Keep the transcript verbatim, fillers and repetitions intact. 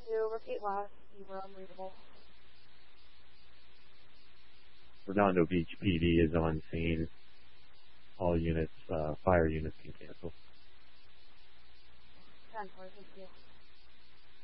two, repeat last. You were unreadable. Redondo Beach P D is on scene. All units, uh, fire units can cancel. ten four, thank you.